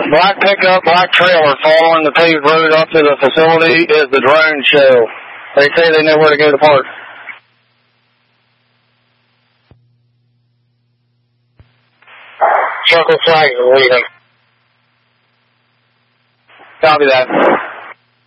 black pickup, black trailer following the paved road up to the facility is the drone show. They say they know where to go to park. Circle flags are leaving. Copy that.